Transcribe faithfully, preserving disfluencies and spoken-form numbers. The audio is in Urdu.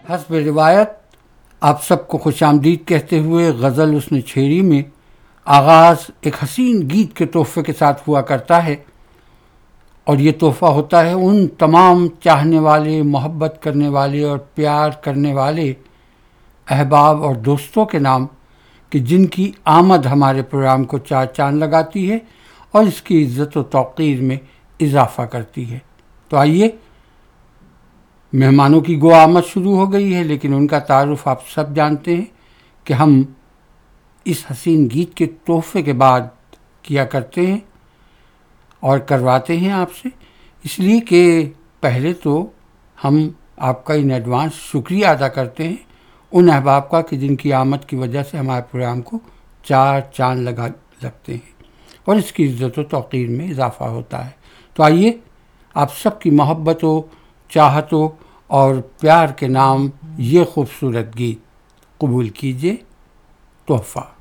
حسب روایت آپ سب کو خوش آمدید کہتے ہوئے غزل اس نے چھیڑی میں آغاز ایک حسین گیت کے تحفے کے ساتھ ہوا کرتا ہے، اور یہ تحفہ ہوتا ہے ان تمام چاہنے والے، محبت کرنے والے اور پیار کرنے والے احباب اور دوستوں کے نام کہ جن کی آمد ہمارے پروگرام کو چار چاند لگاتی ہے اور اس کی عزت و توقیر میں اضافہ کرتی ہے۔ تو آئیے، مہمانوں کی گو آمد شروع ہو گئی ہے، لیکن ان کا تعارف آپ سب جانتے ہیں کہ ہم اس حسین گیت کے تحفے کے بعد کیا کرتے ہیں اور کرواتے ہیں آپ سے، اس لیے کہ پہلے تو ہم آپ کا ان ایڈوانس شکریہ ادا کرتے ہیں ان احباب کا کہ جن کی آمد کی وجہ سے ہمارے پروگرام کو چار چاند لگا لگتے ہیں اور اس کی عزت و توقیر میں اضافہ ہوتا ہے۔ تو آئیے، آپ سب کی محبتوں، چاہتوں اور پیار کے نام یہ خوبصورت گیت قبول کیجیے، تحفہ۔